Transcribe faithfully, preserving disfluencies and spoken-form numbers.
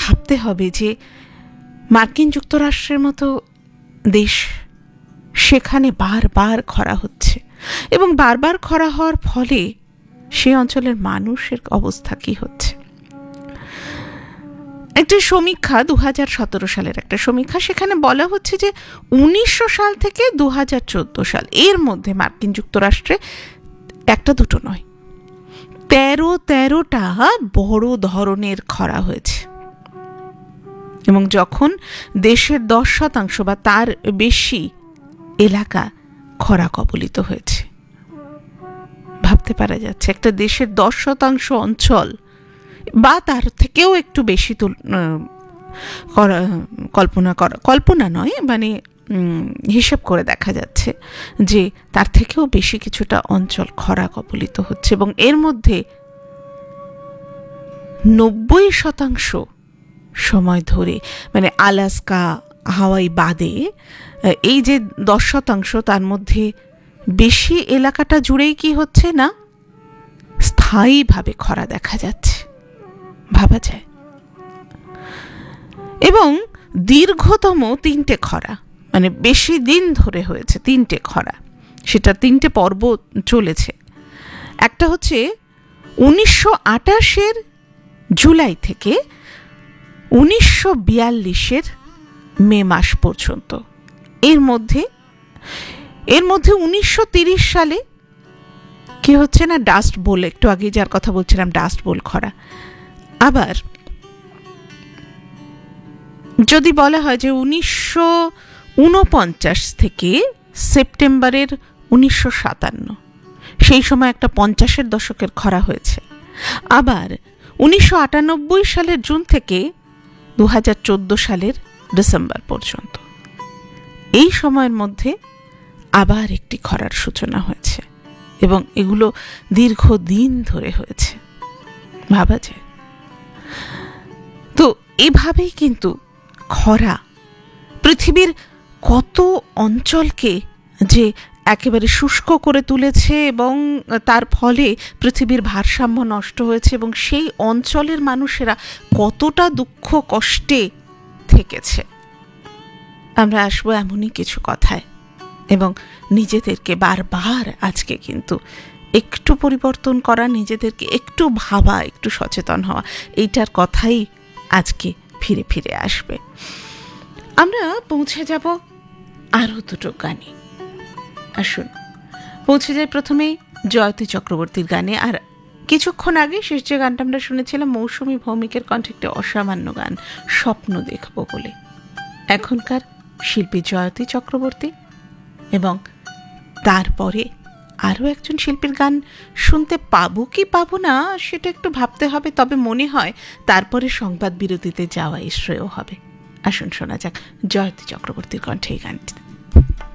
ভাবতে হবে যে মার্কিন যুক্তরাষ্ট্রের মতো দেশ, সেখানে বারবার খরা হচ্ছে এবং বারবার খরা হওয়ার ফলে সে অঞ্চলের মানুষের অবস্থা কি হচ্ছে। একটা সমীক্ষা, দু হাজার সতেরো সালের একটা সমীক্ষা, সেখানে বলা হচ্ছে যে উনিশশো সাল থেকে দু হাজার চোদ্দ সাল এর মধ্যে মার্কিন যুক্তরাষ্ট্রে একটা দুটো নয়, তেরো তেরোটা বড় ধরনের খরা হয়েছে এবং যখন দেশের দশ শতাংশ বা তার বেশি এলাকা খরা কবলিত হয়েছে। ভাবতে পারা যাচ্ছে একটা দেশের দশ শতাংশ অঞ্চল বা তার থেকেও একটু বেশি কল্পনা করা, কল্পনা নয় মানে হিসাব করে দেখা যাচ্ছে যে তার থেকেও বেশি কিছুটা অঞ্চল খরা কবলিত হচ্ছে এবং এর মধ্যে নব্বই শতাংশ সময় ধরে, মানে আলাস্কা, হাওয়াই বাদে এই যে দশ শতাংশ, তার মধ্যে বেশি এলাকাটা জুড়েই কি হচ্ছে না, স্থায়ীভাবে খরা দেখা যাচ্ছে। ভাবা যায়। এবং দীর্ঘতম তিনটে খরা, মানে বেশি দিন ধরে হয়েছে তিনটে খরা, সেটা তিনটে পর্ব চলেছে। একটা হচ্ছে উনিশশো আটাশের জুলাই থেকে উনিশশো বিয়াল্লিশের মে মাস পর্যন্ত। এর মধ্যে এর মধ্যে উনিশশো তিরিশ সালে কি হচ্ছে না, ডাস্ট বোল, একটু আগে যার কথা বলছিলাম, ডাস্ট বোল খরা। আবার যদি বলা হয় যে উনিশশো উনপঞ্চাশ থেকে সেপ্টেম্বরের উনিশশো সাতান্ন, সেই সময় একটা পঞ্চাশের দশকের খরা হয়েছে। আবার উনিশশো আটানব্বই সালের জুন থেকে দু হাজার চোদ্দ সালের ডিসেম্বর পর্যন্ত, এই সময়ের মধ্যে আবার একটি খরার সূচনা হয়েছে এবং এগুলো দীর্ঘদিন ধরে হয়েছে। ভাবা যায়। তো এভাবেই কিন্তু খরা পৃথিবীর কত অঞ্চলকে যে একেবারে শুষ্ক করে তুলেছে এবং তার ফলে পৃথিবীর ভারসাম্য নষ্ট হয়েছে এবং সেই অঞ্চলের মানুষেরা কতটা দুঃখ কষ্টে থেকেছে। আমরা আসবো এমনই কিছু কথায় এবং নিজেদেরকে বারবার আজকে কিন্তু একটু পরিবর্তন করা, নিজেদেরকে একটু ভাবা, একটু সচেতন হওয়া, এইটার কথাই আজকে ফিরে ফিরে আসবে। আমরা পৌঁছে যাব আরও দুটো গানে। আসুন পৌঁছে যাই প্রথমেই জয়তী চক্রবর্তীর গানে। আর কিছুক্ষণ আগে শেষ যে গানটা আমরা শুনেছিলাম মৌসুমী ভৌমিকের কণ্ঠে, একটি অসামান্য গান, স্বপ্ন দেখব বলে। এখনকার শিল্পী জয়তী চক্রবর্তী এবং তারপরে আরও একজন শিল্পীর গান শুনতে পাবো কি পাবো না সেটা একটু ভাবতে হবে, তবে মনে হয় তারপরে সংবাদ বিরতিতে যাওয়াই শ্রেয় হবে। আসুন শোনা যাক জয়তী চক্রবর্তীর কণ্ঠে এই গানটি।